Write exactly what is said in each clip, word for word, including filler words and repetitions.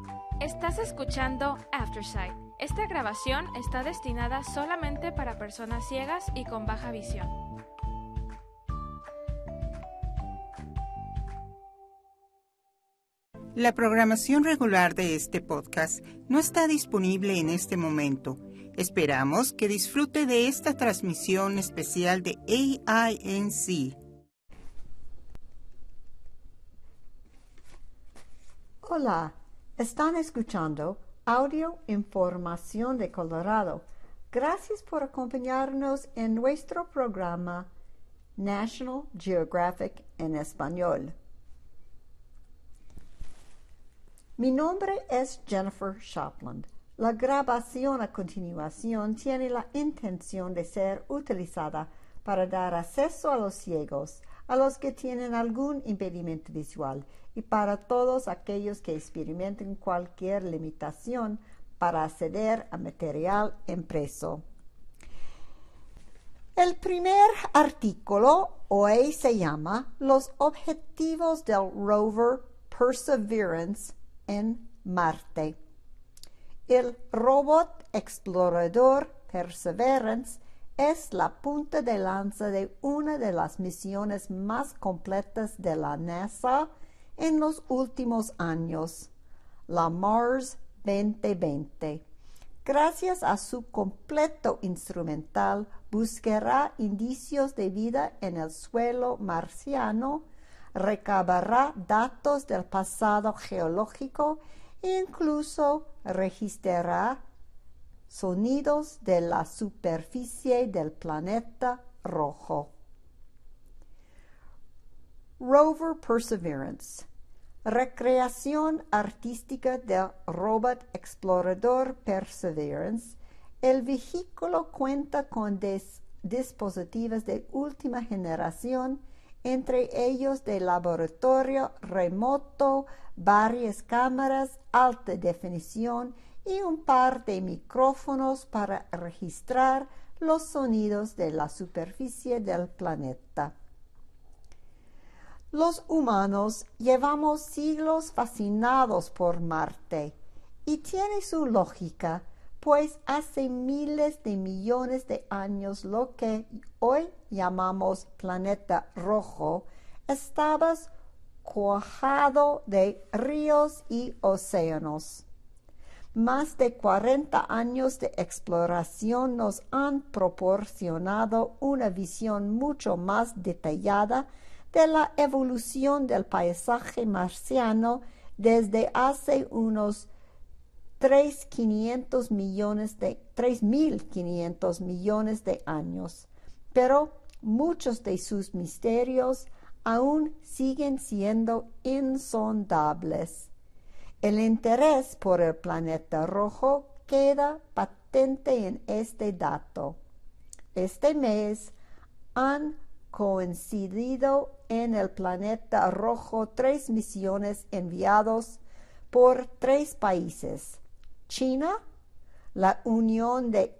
Estás escuchando Aftersight. Esta grabación está destinada solamente para personas ciegas y con baja visión. La programación regular de este podcast no está disponible en este momento. Esperamos que disfrute de esta transmisión especial de A I N C. Hola, están escuchando Audio Información de Colorado. Gracias por acompañarnos en nuestro programa National Geographic en español. Mi nombre es Jennifer Shopland. La grabación a continuación tiene la intención de ser utilizada para dar acceso a los ciegos, a los que tienen algún impedimento visual y para todos aquellos que experimenten cualquier limitación para acceder a material impreso. El primer artículo hoy se llama Los objetivos del rover Perseverance en Marte. El robot explorador Perseverance es la punta de lanza de una de las misiones más completas de la NASA en los últimos años, la Mars veinte veinte. Gracias a su completo instrumental, buscará indicios de vida en el suelo marciano, recabará datos del pasado geológico e incluso registrará sonidos de la superficie del planeta rojo. Rover Perseverance. Recreación artística del robot explorador Perseverance. El vehículo cuenta con dis- dispositivos de última generación, entre ellos de laboratorio remoto, varias cámaras, alta definición y un par de micrófonos para registrar los sonidos de la superficie del planeta. Los humanos llevamos siglos fascinados por Marte y tiene su lógica, pues hace miles de millones de años lo que hoy llamamos planeta rojo estaba cuajado de ríos y océanos. Más de cuarenta años de exploración nos han proporcionado una visión mucho más detallada de la evolución del paisaje marciano desde hace unos tres mil quinientos millones de, tres mil quinientos millones de años. Pero muchos de sus misterios aún siguen siendo insondables. El interés por el planeta rojo queda patente en este dato. Este mes han coincidido en el planeta rojo tres misiones enviadas por tres países: China, la Unión de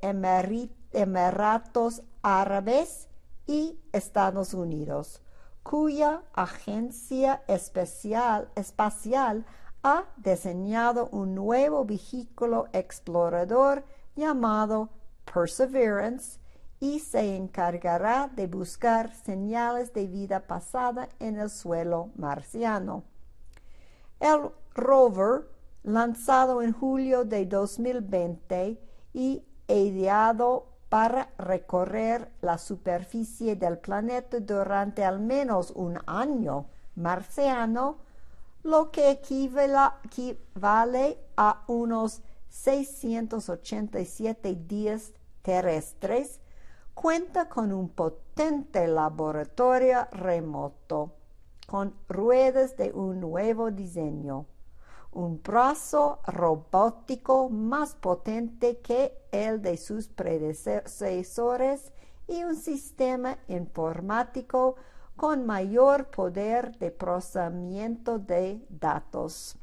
Emiratos Árabes y Estados Unidos, cuya agencia especial, espacial ha diseñado un nuevo vehículo explorador llamado Perseverance y se encargará de buscar señales de vida pasada en el suelo marciano. El rover, lanzado en julio de dos mil veinte y ideado para recorrer la superficie del planeta durante al menos un año marciano, lo que equivale, equivale a unos seiscientos ochenta y siete días terrestres, cuenta con un potente laboratorio remoto, con ruedas de un nuevo diseño, un brazo robótico más potente que el de sus predecesores y un sistema informático con mayor poder de procesamiento de datos.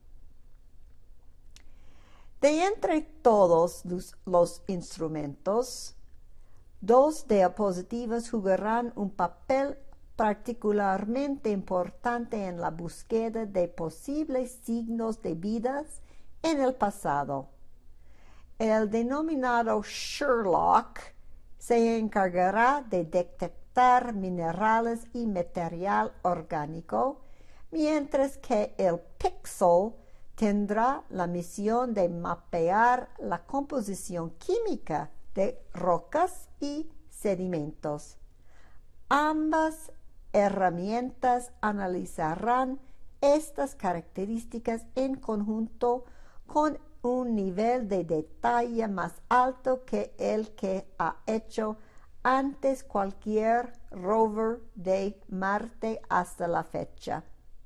De entre todos los, los instrumentos, dos diapositivas jugarán un papel particularmente importante en la búsqueda de posibles signos de vidas en el pasado. El denominado Sherlock se encargará de detectar minerales y material orgánico, mientras que el Pixel tendrá la misión de mapear la composición química de rocas y sedimentos. Ambas herramientas analizarán estas características en conjunto con un nivel de detalle más alto que el que ha hecho antes cualquier rover de Marte hasta la fecha.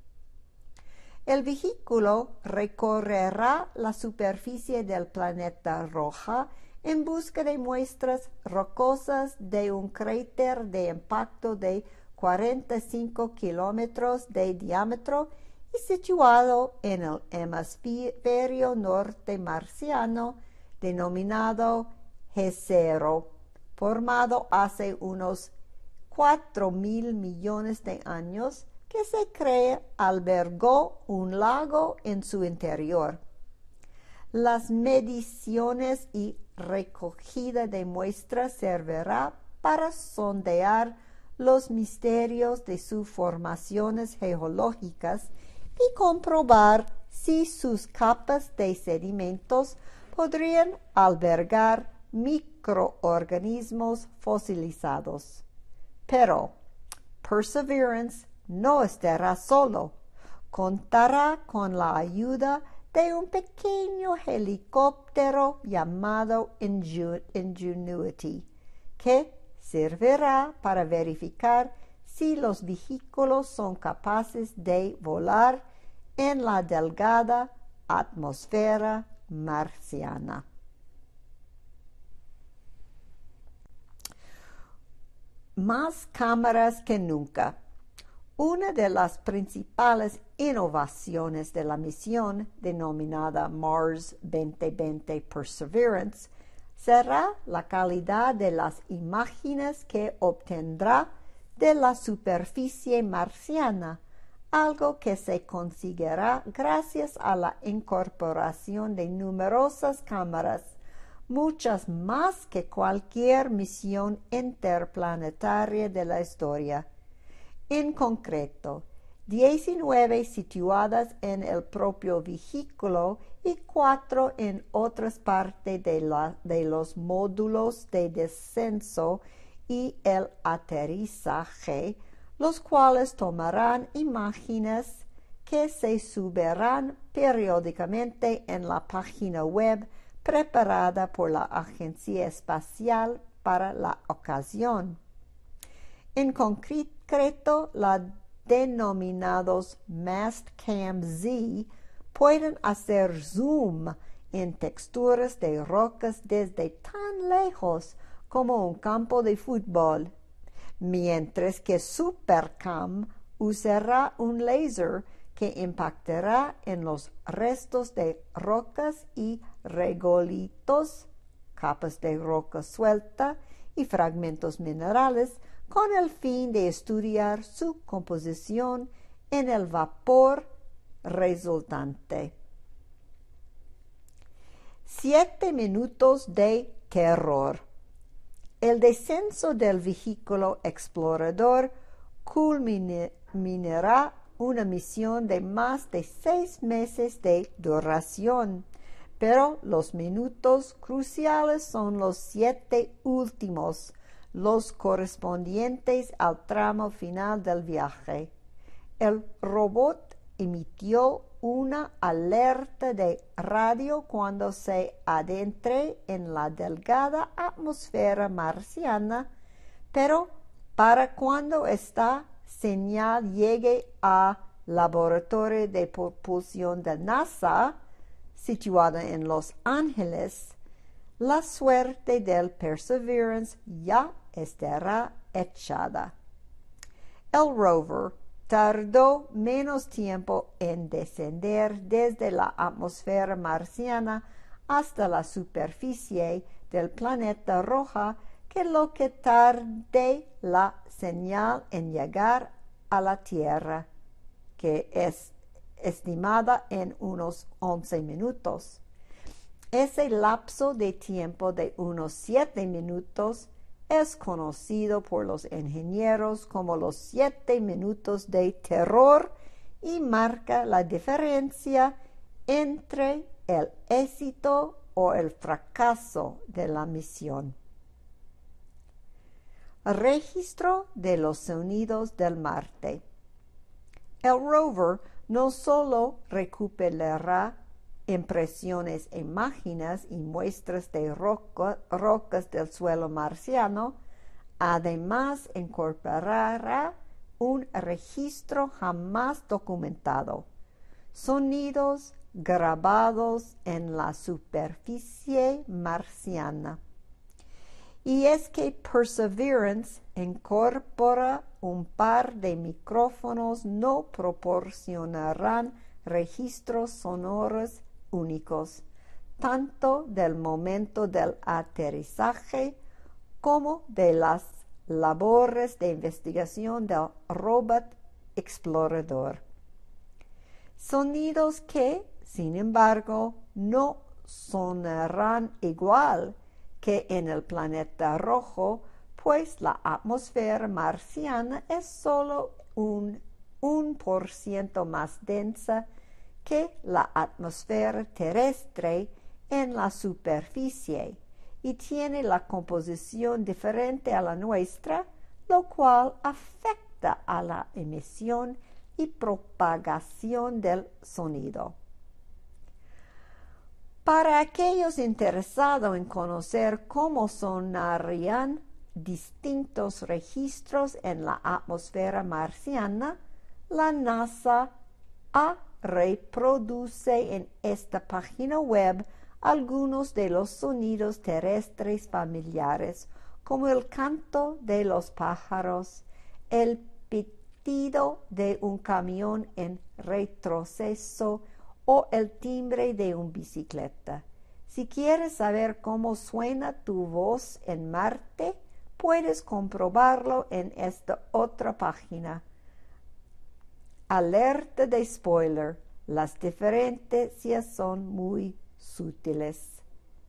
El vehículo recorrerá la superficie del planeta roja en busca de muestras rocosas de un cráter de impacto de cuarenta y cinco kilómetros de diámetro y situado en el hemisferio norte marciano, denominado G cero, formado hace unos cuatro mil millones de años, que se cree albergó un lago en su interior. Las mediciones y recogida de muestras servirá para sondear los misterios de sus formaciones geológicas y comprobar si sus capas de sedimentos podrían albergar microorganismos fosilizados. Pero Perseverance no estará solo. Contará con la ayuda de un pequeño helicóptero llamado Ingenuity, que servirá para verificar si los vehículos son capaces de volar en la delgada atmósfera marciana. Más cámaras que nunca. Una de las principales innovaciones de la misión denominada Mars veinte veinte Perseverance será la calidad de las imágenes que obtendrá de la superficie marciana, algo que se conseguirá gracias a la incorporación de numerosas cámaras, muchas más que cualquier misión interplanetaria de la historia. En concreto, diecinueve situadas en el propio vehículo y cuatro en otras partes de, la, de los módulos de descenso y el aterrizaje, los cuales tomarán imágenes que se subirán periódicamente en la página web preparada por la Agencia Espacial para la ocasión. En concreto, la denominados Mastcam Z pueden hacer zoom en texturas de rocas desde tan lejos como un campo de fútbol, mientras que Supercam usará un láser que impactará en los restos de rocas y regolitos, capas de roca suelta y fragmentos minerales, con el fin de estudiar su composición en el vapor resultante. Siete minutos de terror. El descenso del vehículo explorador culminará una misión de más de seis meses de duración, pero los minutos cruciales son los siete últimos, los correspondientes al tramo final del viaje. El robot emitió una alerta de radio cuando se adentre en la delgada atmósfera marciana, pero para cuando esta señal llegue al laboratorio de propulsión de NASA, situado en Los Ángeles, la suerte del Perseverance ya estará echada. El rover tardó menos tiempo en descender desde la atmósfera marciana hasta la superficie del planeta roja que lo que tarde la señal en llegar a la Tierra, que es estimada en unos once minutos. Ese lapso de tiempo de unos siete minutos es conocido por los ingenieros como los siete minutos de terror y marca la diferencia entre el éxito o el fracaso de la misión. Registro de los sonidos del Marte. El rover no solo recuperará impresiones, imágenes y muestras de roca, rocas del suelo marciano, además incorporará un registro jamás documentado, sonidos grabados en la superficie marciana. Y es que Perseverance incorpora un par de micrófonos no proporcionarán registros sonoros únicos, tanto del momento del aterrizaje como de las labores de investigación del robot explorador. Sonidos que, sin embargo, no sonarán igual que en el planeta rojo, pues la atmósfera marciana es solo un uno por ciento más densa que la atmósfera terrestre en la superficie y tiene la composición diferente a la nuestra, lo cual afecta a la emisión y propagación del sonido. Para aquellos interesados en conocer cómo sonarían distintos registros en la atmósfera marciana, la NASA ha reproduce en esta página web algunos de los sonidos terrestres familiares, como el canto de los pájaros, el pitido de un camión en retroceso o el timbre de una bicicleta. Si quieres saber cómo suena tu voz en Marte, puedes comprobarlo en esta otra página. Alerta de spoiler, las diferencias son muy sutiles.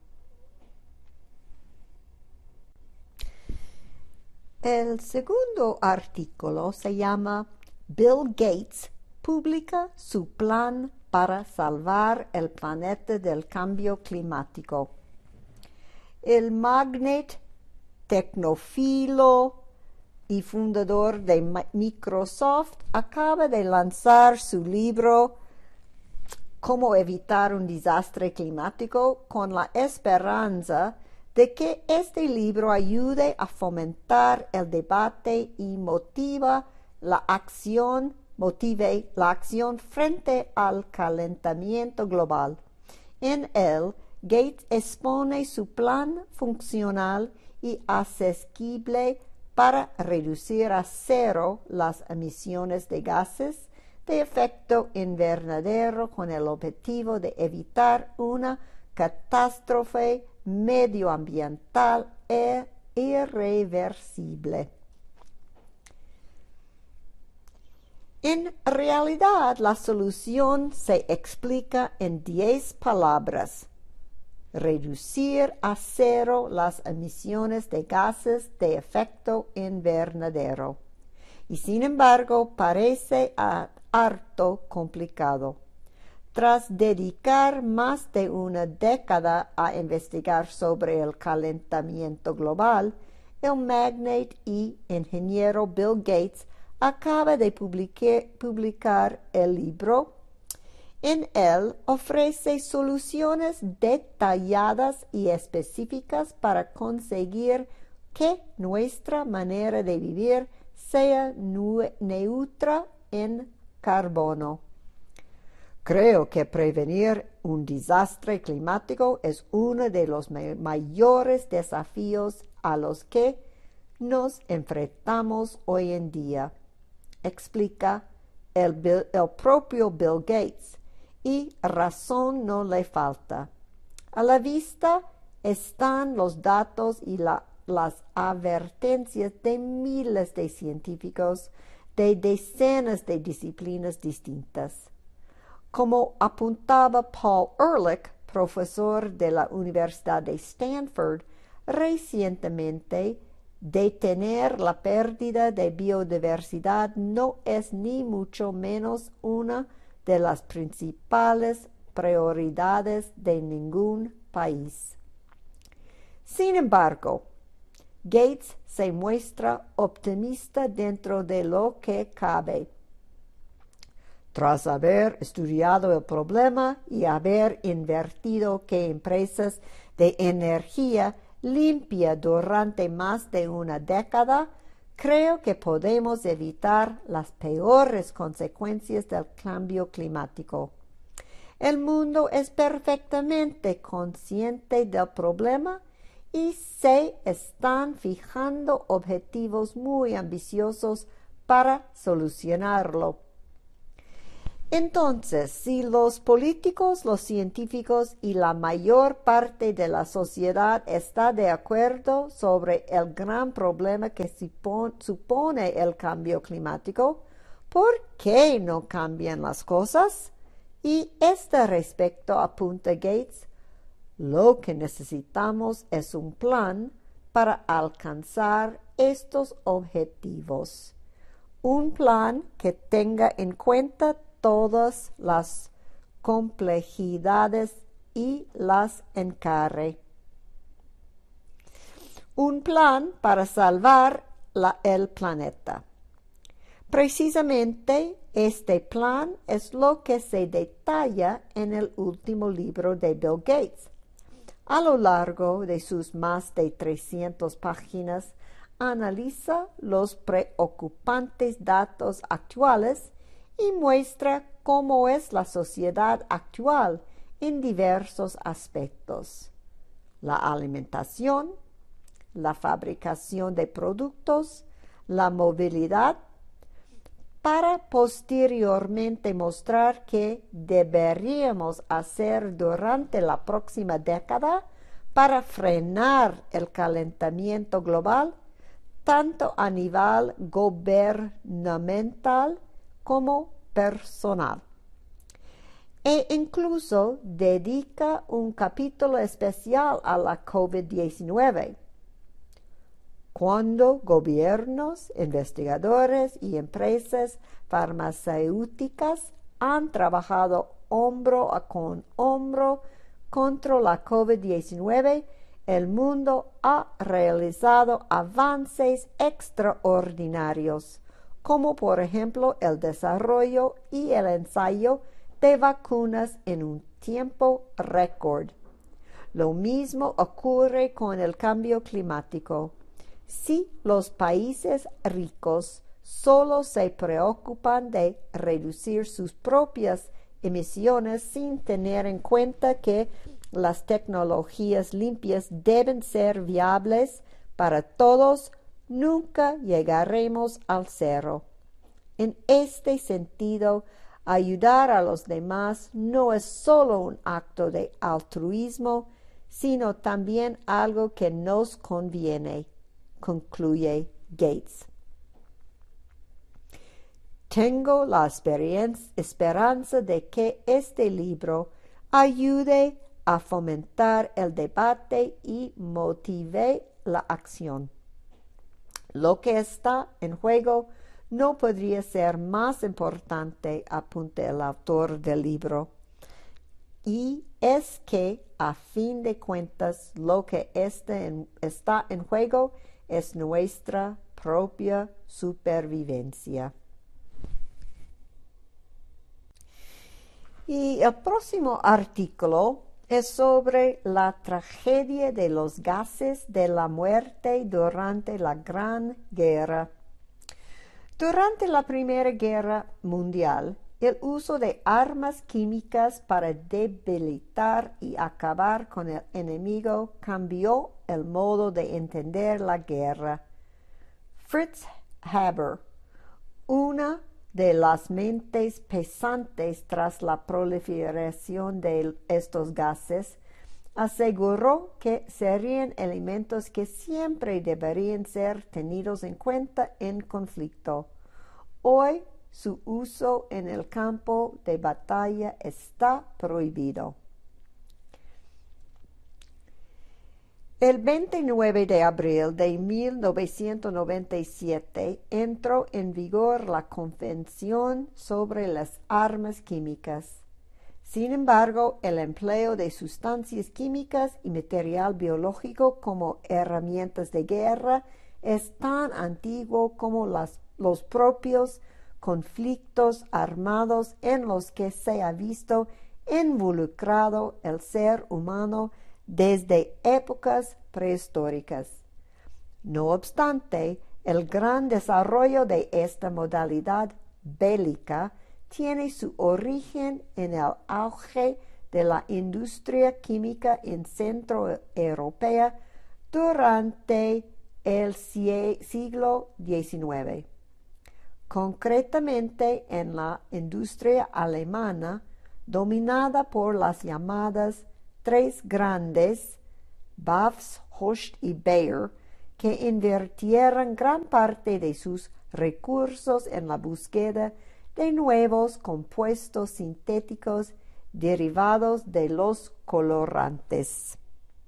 El segundo artículo se llama Bill Gates publica su plan para salvar el planeta del cambio climático. El magnate, tecnófilo y fundador de Microsoft acaba de lanzar su libro Cómo evitar un desastre climático, con la esperanza de que este libro ayude a fomentar el debate y motiva la acción, motive la acción frente al calentamiento global. En él, Gates expone su plan funcional y accesible para reducir a cero las emisiones de gases de efecto invernadero con el objetivo de evitar una catástrofe medioambiental e irreversible. En realidad, la solución se explica en diez palabras: reducir a cero las emisiones de gases de efecto invernadero. Y sin embargo, parece a, harto complicado. Tras dedicar más de una década a investigar sobre el calentamiento global, el magnate y ingeniero Bill Gates acaba de publique, publicar el libro. En él ofrece soluciones detalladas y específicas para conseguir que nuestra manera de vivir sea neutra en carbono. Creo que prevenir un desastre climático es uno de los mayores desafíos a los que nos enfrentamos hoy en día, explica el, Bill, el propio Bill Gates, y razón no le falta. A la vista están los datos y la, las advertencias de miles de científicos de decenas de disciplinas distintas. Como apuntaba Paul Ehrlich, profesor de la Universidad de Stanford, recientemente, detener la pérdida de biodiversidad no es ni mucho menos una de las principales prioridades de ningún país. Sin embargo, Gates se muestra optimista dentro de lo que cabe. Tras haber estudiado el problema y haber invertido que empresas de energía limpia durante más de una década, creo que podemos evitar las peores consecuencias del cambio climático. El mundo es perfectamente consciente del problema y se están fijando objetivos muy ambiciosos para solucionarlo. Entonces, si los políticos, los científicos y la mayor parte de la sociedad está de acuerdo sobre el gran problema que supone el cambio climático, ¿por qué no cambian las cosas? Y este respecto, apunta Gates, lo que necesitamos es un plan para alcanzar estos objetivos. Un plan que tenga en cuenta todas las complejidades y las encare. Un plan para salvar la, el planeta. Precisamente este plan es lo que se detalla en el último libro de Bill Gates. A lo largo de sus más de trescientas páginas, analiza los preocupantes datos actuales y muestra cómo es la sociedad actual en diversos aspectos: la alimentación, la fabricación de productos, la movilidad, para posteriormente mostrar qué deberíamos hacer durante la próxima década para frenar el calentamiento global, tanto a nivel gubernamental como personal. E incluso dedica un capítulo especial a la COVID diecinueve. Cuando gobiernos, investigadores y empresas farmacéuticas han trabajado hombro con hombro contra la COVID diecinueve, el mundo ha realizado avances extraordinarios, como por ejemplo el desarrollo y el ensayo de vacunas en un tiempo récord. Lo mismo ocurre con el cambio climático. Si los países ricos solo se preocupan de reducir sus propias emisiones sin tener en cuenta que las tecnologías limpias deben ser viables para todos, nunca llegaremos al cero. En este sentido, ayudar a los demás no es solo un acto de altruismo, sino también algo que nos conviene, concluye Gates. Tengo la esperanza de que este libro ayude a fomentar el debate y motive la acción. Lo que está en juego no podría ser más importante, apunta el autor del libro, y es que, a fin de cuentas, lo que este está en juego es nuestra propia supervivencia. Y el próximo artículo es sobre la tragedia de los gases de la muerte durante la Gran Guerra. Durante la Primera Guerra Mundial, el uso de armas químicas para debilitar y acabar con el enemigo cambió el modo de entender la guerra. Fritz Haber, una de las mentes pensantes tras la proliferación de estos gases, aseguró que serían elementos que siempre deberían ser tenidos en cuenta en conflicto. Hoy su uso en el campo de batalla está prohibido. El veintinueve de abril de mil novecientos noventa y siete entró en vigor la Convención sobre las Armas Químicas. Sin embargo, el empleo de sustancias químicas y material biológico como herramientas de guerra es tan antiguo como las, los propios conflictos armados en los que se ha visto involucrado el ser humano desde épocas prehistóricas. No obstante, el gran desarrollo de esta modalidad bélica tiene su origen en el auge de la industria química en Centro Europea durante el siglo diecinueve. Concretamente en la industria alemana, dominada por las llamadas tres grandes, B A S F, Hoechst y Bayer, que invirtieron gran parte de sus recursos en la búsqueda de nuevos compuestos sintéticos derivados de los colorantes.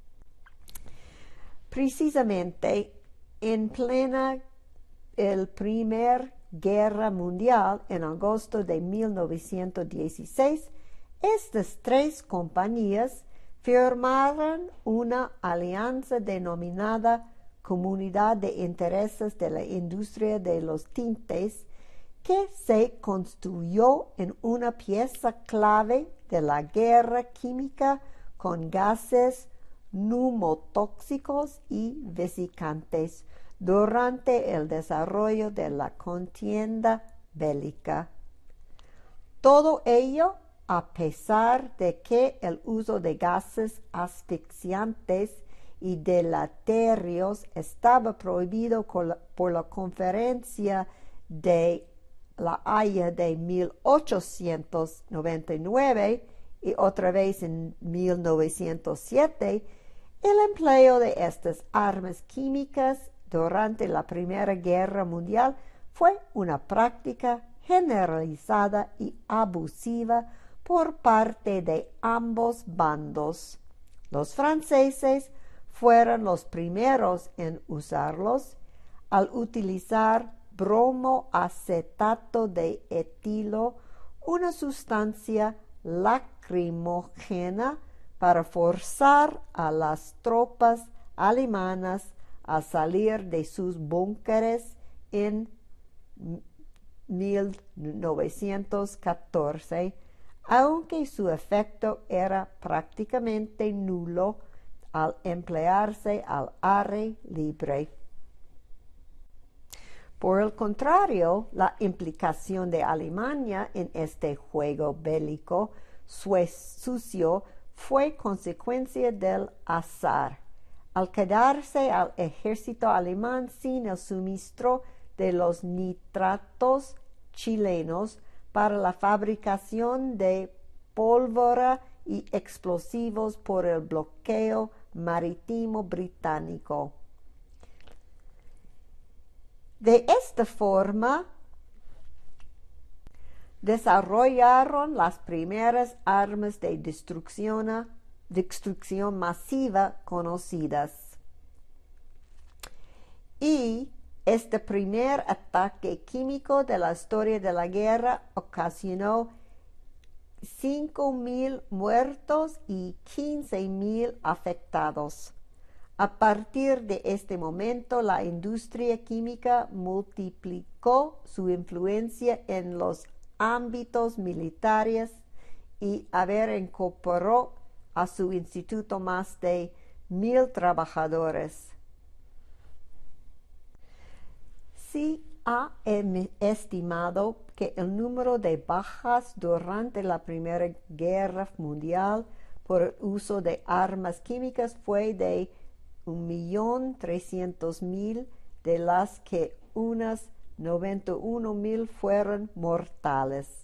Precisamente, en plena el Primer Guerra Mundial, en agosto de mil novecientos dieciséis, estas tres compañías firmaron una alianza denominada Comunidad de Intereses de la Industria de los Tintes, que se constituyó en una pieza clave de la guerra química con gases neumotóxicos y vesicantes durante el desarrollo de la contienda bélica. Todo ello a pesar de que el uso de gases asfixiantes y deleterios estaba prohibido por la Conferencia de La Haya de mil ochocientos noventa y nueve y otra vez en mil novecientos siete, el empleo de estas armas químicas durante la Primera Guerra Mundial fue una práctica generalizada y abusiva por parte de ambos bandos. Los franceses fueron los primeros en usarlos al utilizar bromoacetato de etilo, una sustancia lacrimógena, para forzar a las tropas alemanas a salir de sus búnkeres en mil novecientos catorce, aunque su efecto era prácticamente nulo al emplearse al aire libre. Por el contrario, la implicación de Alemania en este juego bélico sucio fue consecuencia del azar. Al quedarse al ejército alemán sin el suministro de los nitratos chilenos para la fabricación de pólvora y explosivos por el bloqueo marítimo británico. De esta forma, desarrollaron las primeras armas de destrucción, destrucción masiva conocidas. Y este primer ataque químico de la historia de la guerra ocasionó cinco mil muertos y quince mil afectados. A partir de este momento, la industria química multiplicó su influencia en los ámbitos militares y haber incorporó a su instituto más de mil trabajadores. Se ha estimado que el número de bajas durante la Primera Guerra Mundial por el uso de armas químicas fue de un millón trescientos mil, de las que unas noventa y uno mil fueron mortales.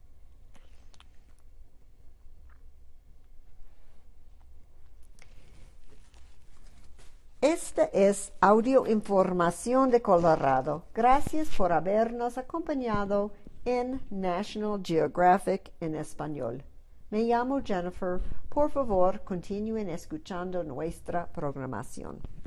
Esta es Audio Información de Colorado. Gracias por habernos acompañado en National Geographic en español. Me llamo Jennifer. Por favor, continúen escuchando nuestra programación.